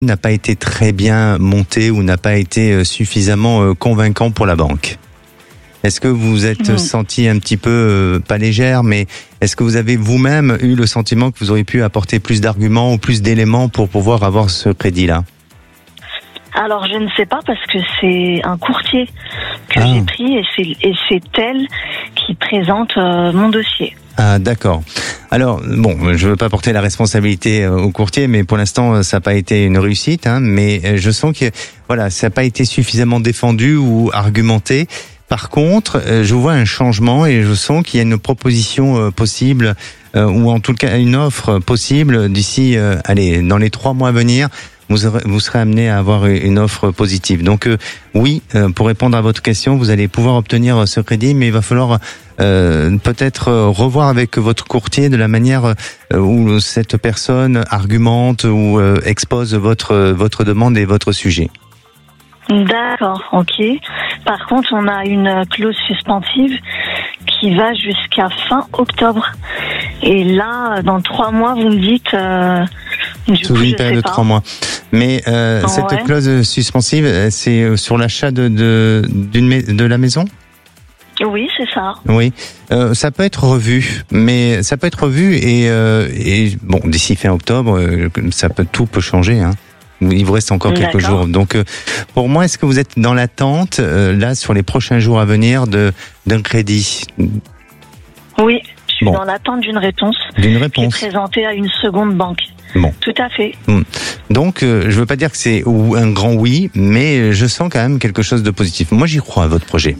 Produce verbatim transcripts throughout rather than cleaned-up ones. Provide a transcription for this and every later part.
n'a pas été très bien monté ou n'a pas été suffisamment convaincant pour la banque. Est-ce que vous vous êtes mmh. senti un petit peu, euh, pas légère, mais est-ce que vous avez vous-même eu le sentiment que vous auriez pu apporter plus d'arguments ou plus d'éléments pour pouvoir avoir ce crédit-là ? Alors je ne sais pas parce que c'est un courtier que ah. j'ai pris et c'est, et c'est elle qui présente euh, mon dossier. Ah d'accord. Alors bon, je veux pas porter la responsabilité au courtier, mais pour l'instant ça n'a pas été une réussite. Hein, mais je sens que voilà, ça n'a pas été suffisamment défendu ou argumenté. Par contre, je vois un changement et je sens qu'il y a une proposition possible euh, ou en tout cas une offre possible d'ici, euh, allez, dans les trois mois à venir. Vous, aurez, vous serez amené à avoir une offre positive. Donc euh, oui, euh, pour répondre à votre question, vous allez pouvoir obtenir ce crédit, mais il va falloir euh, peut-être revoir avec votre courtier de la manière euh, où cette personne argumente ou euh, expose votre votre demande et votre sujet. D'accord, ok. Par contre, on a une clause suspensive qui va jusqu'à fin octobre. Et là, dans trois mois, vous me dites... Euh, du Sous coup, une période de trois mois. Mais euh, oh, cette ouais. clause suspensive, c'est sur l'achat de, de, d'une, de la maison ? Oui, c'est ça. Oui, euh, ça peut être revu, mais ça peut être revu et, euh, et bon, d'ici fin octobre, euh, ça peut tout peut changer, hein. Il vous reste encore quelques D'accord. jours. Donc, euh, pour moi, est-ce que vous êtes dans l'attente, euh, là, sur les prochains jours à venir, de d'un crédit ? Oui, je suis bon. dans l'attente d'une réponse. D'une réponse. Qui est présentée à une seconde banque. Bon. Tout à fait. Donc, euh, je veux pas dire que c'est un grand oui, mais je sens quand même quelque chose de positif. Moi, j'y crois à votre projet.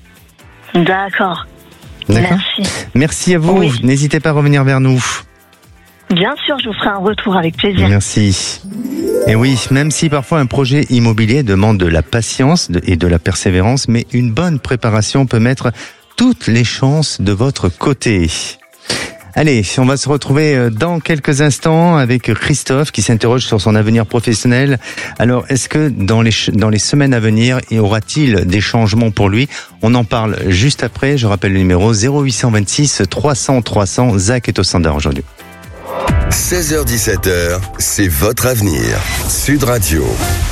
D'accord. D'accord. Merci. Merci à vous. Oui. N'hésitez pas à revenir vers nous. Bien sûr, je vous ferai un retour avec plaisir. Merci. Et oui, même si parfois un projet immobilier demande de la patience et de la persévérance, mais une bonne préparation peut mettre toutes les chances de votre côté. Allez, on va se retrouver dans quelques instants avec Christophe qui s'interroge sur son avenir professionnel. Alors, est-ce que dans les dans les semaines à venir, y aura-t-il des changements pour lui ? On en parle juste après. Je rappelle le numéro zéro huit cent vingt-six trois cents trois cents. Zach est au standard aujourd'hui. seize heures dix-sept heures, c'est votre avenir. Sud Radio.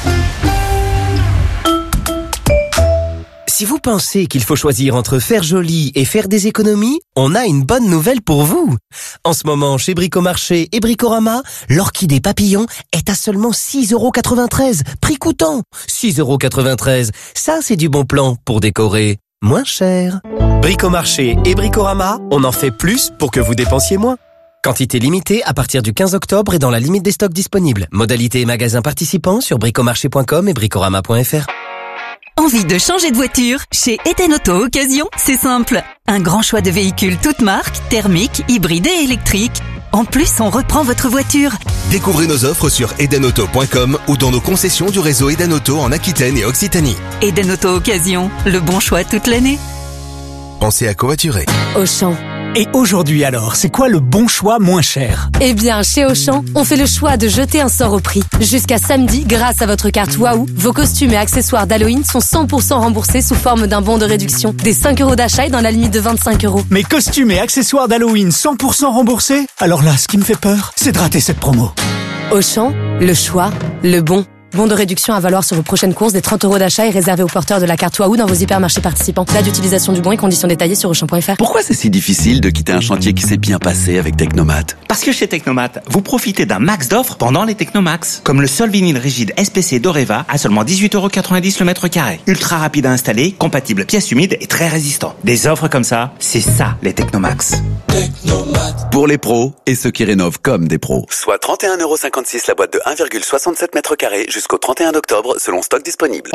Si vous pensez qu'il faut choisir entre faire joli et faire des économies, on a une bonne nouvelle pour vous. En ce moment, chez Bricomarché et Bricorama, l'orchidée papillon est à seulement six euros quatre-vingt-treize, prix coûtant. six euros quatre-vingt-treize, ça c'est du bon plan pour décorer moins cher. Bricomarché et Bricorama, on en fait plus pour que vous dépensiez moins. Quantité limitée à partir du quinze octobre et dans la limite des stocks disponibles. Modalité et magasins participants sur bricomarché point com et bricorama point f r. Envie de changer de voiture ? Chez Eden Auto Occasion, c'est simple. Un grand choix de véhicules toutes marques, thermiques, hybrides et électriques. En plus, on reprend votre voiture. Découvrez nos offres sur eden auto point com ou dans nos concessions du réseau Eden Auto en Aquitaine et Occitanie. Eden Auto Occasion, le bon choix toute l'année. Pensez à covoiturer. Auchan. Et aujourd'hui alors, c'est quoi le bon choix moins cher ? Eh bien, chez Auchan, on fait le choix de jeter un sort au prix. Jusqu'à samedi, grâce à votre carte Waouh, vos costumes et accessoires d'Halloween sont cent pour cent remboursés sous forme d'un bon de réduction. Des cinq euros d'achat et dans la limite de vingt-cinq euros. Mes costumes et accessoires d'Halloween cent pour cent remboursés ? Alors là, ce qui me fait peur, c'est de rater cette promo. Auchan, le choix, le bon. Bon de réduction à valoir sur vos prochaines courses. Des trente euros d'achat est réservé aux porteurs de la carte Waouh dans vos hypermarchés participants. Date d'utilisation du bon et conditions détaillées sur auchan point f r. Pourquoi c'est si difficile de quitter un chantier qui s'est bien passé avec Technomat ? Parce que chez Technomat, vous profitez d'un max d'offres pendant les Technomax. Comme le sol vinyle rigide S P C d'Oreva à seulement dix-huit euros quatre-vingt-dix le mètre carré. Ultra rapide à installer, compatible pièces humides et très résistant. Des offres comme ça, c'est ça les Technomax. Technomat. Pour les pros et ceux qui rénovent comme des pros. Soit trente et un euros cinquante-six la boîte de un virgule soixante-sept mètres carrés jusqu'au trente et un octobre selon stock disponible.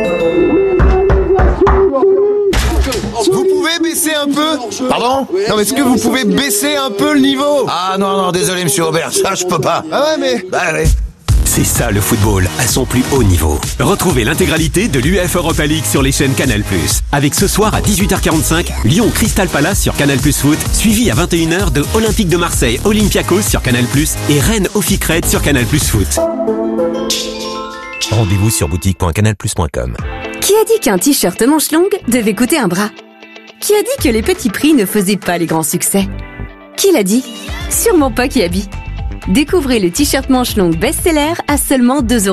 Vous pouvez baisser un peu ? Pardon ? Non, mais est-ce que vous pouvez baisser un peu le niveau ? Ah non, non, désolé monsieur Aubert, ça je peux pas. Ah ouais, mais... Bah allez. C'est ça le football, à son plus haut niveau. Retrouvez l'intégralité de l'U E F Europa League sur les chaînes Canal plus. Avec ce soir à dix-huit heures quarante-cinq, Lyon Crystal Palace sur Canal plus Foot, suivi à vingt et une heures de Olympique de Marseille Olympiakos sur Canal plus et Rennes Ophicred sur Canal plus Foot. Rendez-vous sur boutique point canal plus point com. Qui a dit qu'un t-shirt manche longue devait coûter un bras ? Qui a dit que les petits prix ne faisaient pas les grands succès ? Qui l'a dit ? Sûrement pas Kiabi. Découvrez le t-shirt manche longue best-seller à seulement deux euros.